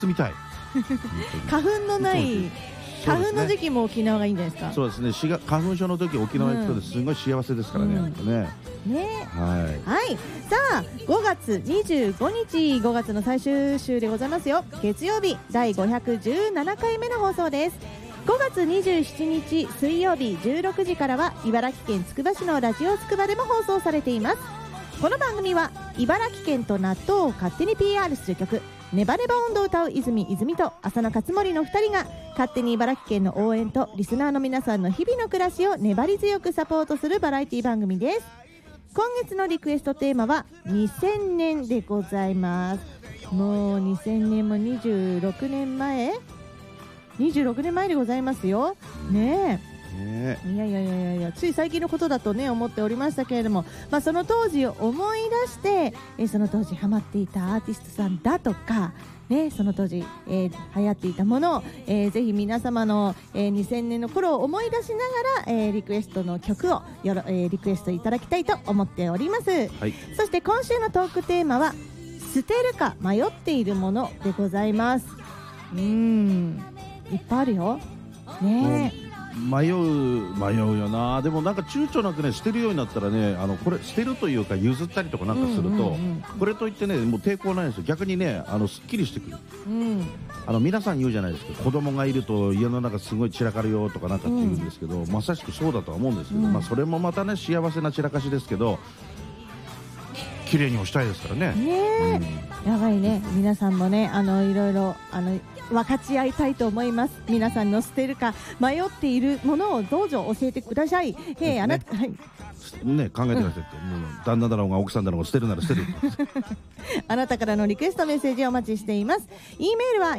みたい花粉のない花粉の時期も沖縄がいいんじゃないですか。 そうですね。花粉症の時沖縄行くとすごい幸せですからね。 ね、 はい。 さあ5月25日5月の最終週でございますよ。月曜日第517回目の放送です。5月27日水曜日16時からは茨城県つくば市のラジオつくばでも放送されています。この番組は茨城県と納豆を勝手に PR する曲ネバネバ音頭を歌う泉と浅野勝森の2人が勝手に茨城県の応援とリスナーの皆さんの日々の暮らしを粘り強くサポートするバラエティ番組です。今月のリクエストテーマは2000年でございます。もう2000年も26年前でございますよねえ。いやつい最近のことだとね思っておりましたけれども、その当時を思い出してその当時ハマっていたアーティストさんだとかね、その当時、流行っていたものを、ぜひ皆様の、2000年の頃を思い出しながら、リクエストの曲をリクエストいただきたいと思っております、はい、そして今週のトークテーマは捨てるか迷っているものでございます。いっぱいあるよね。 迷うよな。でもなんか躊躇なくね捨てるようになったらね、これ捨てるというか譲ったりとかなんかすると、これといってねもう抵抗ないんですよ。逆にねすっきりしてくる、皆さん言うじゃないですか、子供がいると家の中すごい散らかるよとかなんかって言うんですけど、まさしくそうだとは思うんですけど、それもまたね幸せな散らかしですけど綺麗に押したいですからね。 やばいね。皆さんもねいろいろ分かち合いたいと思います。皆さんの捨てるか迷っているものをどうぞ教えてください。あなた、はいね、考えてくださいって、もう旦那だろうが奥さんだろうが捨てるなら捨てるあなたからのリクエストメッセージをお待ちしています。 E メールは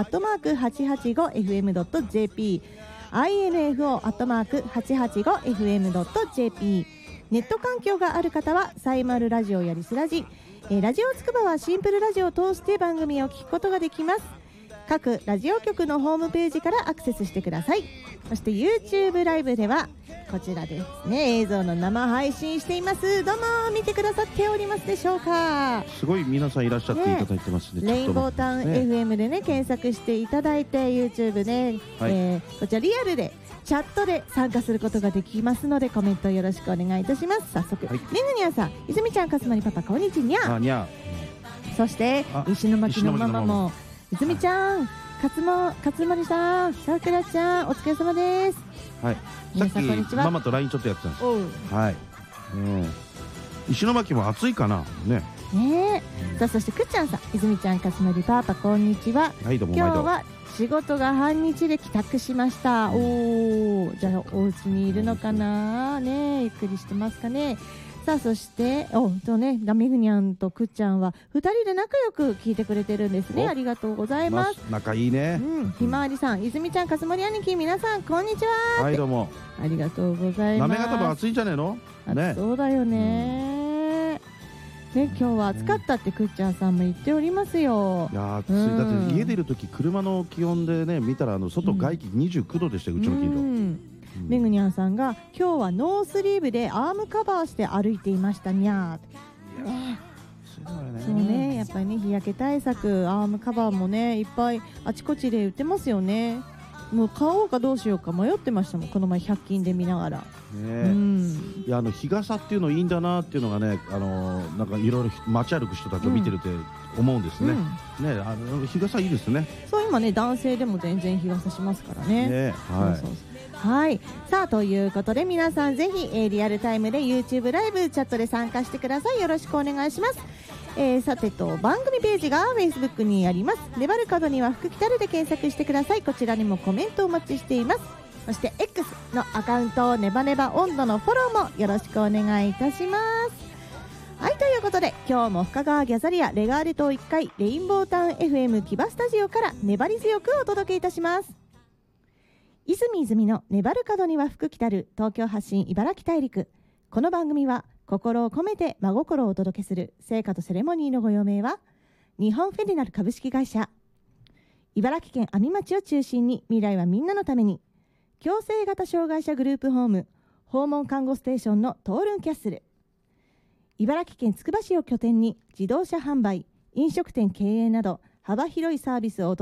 info@885fm.jp info@885fm.jp ネット環境がある方はサイマルラジオやリスラジ、ラジオつくばはシンプルラジオを通して番組を聞くことができます。各ラジオ局のホームページからアクセスしてください。そして YouTube ライブではこちらですね、映像の生配信しています。どうも見てくださっておりますでしょうか。 すごい皆さんいらっしゃっていただいてますね。 レインボータウン FM でね検索していただいて YouTube ね、こちらリアルでチャットで参加することができますのでコメントよろしくお願いいたします。早速、めぐにゃんさん、泉ちゃん、かすまりパパ、こんにちは。にゃそして石巻のママも泉ちゃん、かつまりさん、さくらちゃん、お疲れ様です。 はい、さっきママと LINE ちょっとやってたんです。はい、石巻も暑いかなね。さあそしてくっちゃんさん、泉ちゃん、かすまりパパ、こんにちは。今日は仕事が半日で帰宅しました。じゃあお家にいるのかなね、ゆっくりしてますかね。さあそしてめぐにゃんとくっちゃんは2人で仲良く聞いてくれてるんですね。ありがとうございます。仲いいね。 ひまわりさん、泉ちゃん、かすもり兄貴、皆さんこんにちは。 はいどうもありがとうございます。 なめ方も暑いんじゃねえのね。 そうだよね。今日は暑かったってくっちゃんさんも言っておりますよ。 いや暑い。だって家出るとき車の気温でね見たら外外気29度でしたよ、うちの近所。 めぐにゃんさんが今日はノースリーブでアームカバーして歩いていましたにゃー。そうね、やっぱりね日焼け対策アームカバーもねいっぱいあちこちで売ってますよね。もう買おうかどうしようか迷ってましたもん、この前100均で見ながら。 いや日傘っていうのいいんだなっていうのがね、なんかいろいろ街歩く人たちを見てるって思うんですね。日傘いいですね。 そう今ね男性でも全然日傘しますからね。はい、さあということで皆さんぜひ、リアルタイムで YouTube ライブチャットで参加してください。よろしくお願いします。さてと番組ページが Facebook にあります。粘る角には福来たるで検索してください。こちらにもコメントお待ちしています。そして X のアカウントネバネバ温度のフォローもよろしくお願いいたします。はい、ということで今日も深川ギャザリアレガーレ島1階レインボータウン FM 木場スタジオから粘り強くお届けいたします。泉の粘る角には福来たる東京発信茨城大陸。この番組は心を込めて真心をお届けする聖歌とセレモニーのご用命は日本フェデナル株式会社、茨城県阿見町を中心に未来はみんなのために、共生型障害者グループホーム訪問看護ステーションのトールンキャッスル、茨城県つくば市を拠点に自動車販売飲食店経営など幅広いサービスをお